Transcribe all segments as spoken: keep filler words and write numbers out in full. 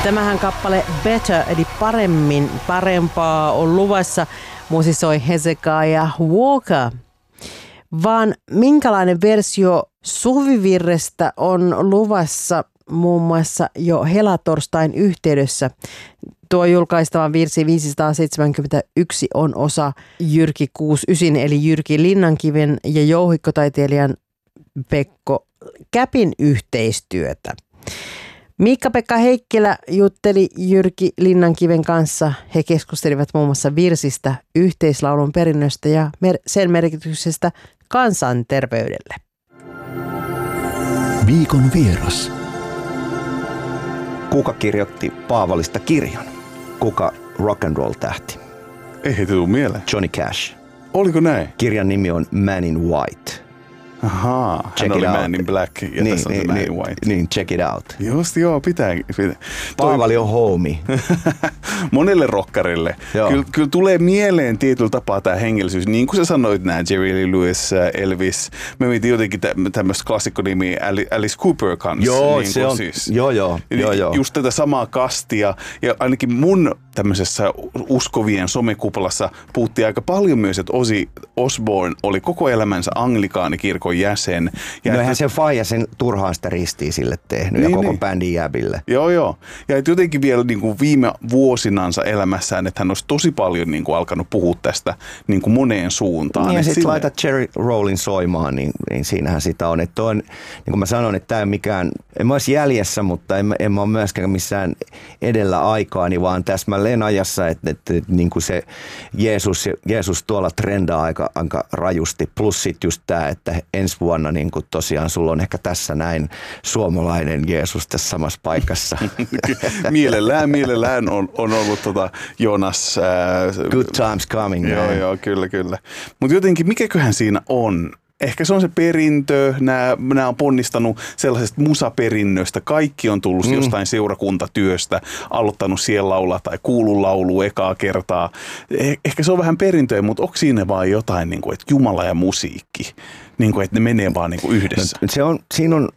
Tämähän kappale Better, eli paremmin, parempaa on luvassa, musisoi Hezekiah Walker. Vaan minkälainen versio Suvivirrestä on luvassa muun muassa jo helatorstain yhteydessä? Tuo julkaistavan virsi viisisataaseitsemänkymmentäyksi on osa Jyrki kuusikymmentäyhdeksän eli Jyrki Linnankiven ja jouhikkotaiteilijan Pekko Käpin yhteistyötä. Miikka-Pekka Heikkilä jutteli Jyrki Linnankiven kanssa. He keskustelivat muun muassa virsistä, yhteislaulun perinnöstä ja sen merkityksestä kansanterveydelle. Viikon vieras. Kuka kirjoitti Paavalista kirjan? Kuka rock and roll tähti? Ei heitä tule mieleen. Johnny Cash. Oliko näin? Kirjan nimi on Man in White. Ahaa, hän oli Man in Black ja niin, tässä on niin, Man niin, in White. Niin, check it out. Just joo, pitää. pitää. Paavali on homie. Monelle rockarille. Kyllä, kyllä tulee mieleen tietyllä tapaa tämä hengellisyys. Niin kuin sä sanoit, nämä Jerry Lee Lewis, Elvis. Me mietin jotenkin tämmöistä klassikkonimiä Alice Cooper kanssa. Joo, niin se on. Siis. Joo, joo, joo, joo. Just tätä samaa kastia. Ja ainakin mun tämmöisessä uskovien somekupolassa puhuttiin aika paljon myös, että Ozzy Osbourne oli koko elämänsä anglikaanikirkon jäsen. Ja no eihän se faija sen turhaan sitä ristiin sille tehnyt niin, ja koko niin. bändin jäbille. Joo, joo. Ja et jotenkin vielä niin kuin viime vuosinansa elämässään, että hän olisi tosi paljon niin kuin alkanut puhua tästä niin kuin moneen suuntaan. Niin ja sitten sille... laitat Jerry Rollin soimaan, niin, niin siinähän sitä on. Että on, niin kuin mä sanoin, että tämä ei mikään, en mä olisi jäljessä, mutta en, en mä ole myöskään missään edellä aikaani, vaan täsmälleen ajassa, että, että, että niin kuin se Jeesus, Jeesus tuolla trendaa aika, aika rajusti. Plus sitten just tämä, että ensi vuonna niin kuin tosiaan sulla on ehkä tässä näin suomalainen Jeesus tässä samassa paikassa. mielellään, mielellään on, on ollut tota Jonas. Ää, Good times coming. Joo, man. joo, kyllä, kyllä. Mutta jotenkin mikäköhän siinä on? Ehkä se on se perintö, nämä, nämä on ponnistanut sellaisesta musaperinnöstä. Kaikki on tullut mm. jostain seurakuntatyöstä, aloittanut siellä laulaa tai kuullut laulua ekaa kertaa. Eh, ehkä se on vähän perintöä, mutta onko siinä vaan jotain, niin kuin, että Jumala ja musiikki, niin kuin, että ne menee vaan niin kuin yhdessä? No, se on, siinä on,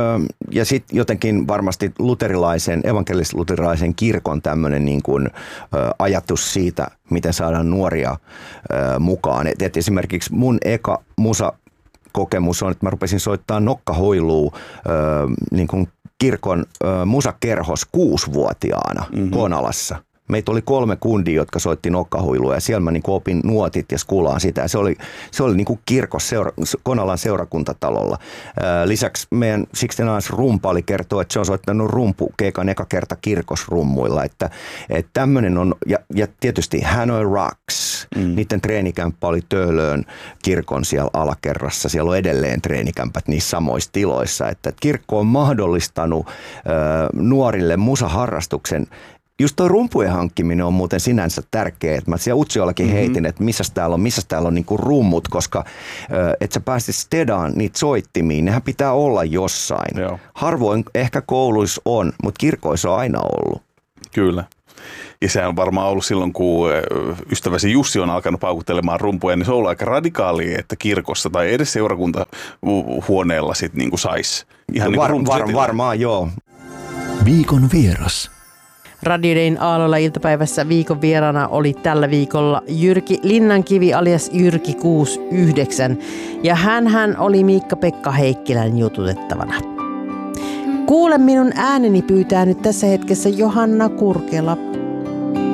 ja sitten jotenkin varmasti luterilaisen, evankelis-luterilaisen kirkon tämmöinen niin kuin ajatus siitä, miten saadaan nuoria mukaan. Et, et esimerkiksi mun eka musa kokemus on, että mä rupesin soittaa nokkahoilua niin kuin kirkon musakerhos kuusivuotiaana mm-hmm. Konalassa. Meitä oli kolme kundia, jotka soitti nokkahuilua ja siellä mä niin kuin opin nuotit ja skulaan sitä. Ja se oli, se oli niin kuin kirkos seura, Konalan seurakuntatalolla. Lisäksi meidän Sixteen-Eyes rumpali kertoo, että se on soittanut rumpukeikan eka kerta kirkosrummuilla. Että, että tämmöinen on, ja, ja tietysti Hanoi Rocks, mm. niiden treenikämppä oli Töölöön kirkon siellä alakerrassa. Siellä on edelleen treenikämpät niissä samoissa tiloissa. Että, että kirkko on mahdollistanut äh, nuorille musaharrastuksen. Just tuo rumpujen hankkiminen on muuten sinänsä tärkeä. Mä siellä Utsiollakin mm-hmm. heitin, että missä täällä on, missä täällä on niinku rummut, koska että sä pääsit stedaan niitä soittimiin, nehän pitää olla jossain. Joo. Harvoin ehkä kouluissa on, mutta kirkoissa on aina ollut. Kyllä. Ja se on varmaan ollut silloin, kun ystäväsi Jussi on alkanut paukuttelemaan rumpuja, niin se on ollut aika radikaalia, että kirkossa tai edes seurakuntahuoneella sitten niinku sais. Ihan no, var, niin var, varmaan joo. Viikon vieras. Radio Dayn Aallolla iltapäivässä viikon vieraana oli tällä viikolla Jyrki Linnankivi alias Jyrki kuusikymmentäyhdeksän ja hänhän oli Miikka-Pekka Heikkilän jututettavana. Kuule minun ääneni pyytää nyt tässä hetkessä Johanna Kurkela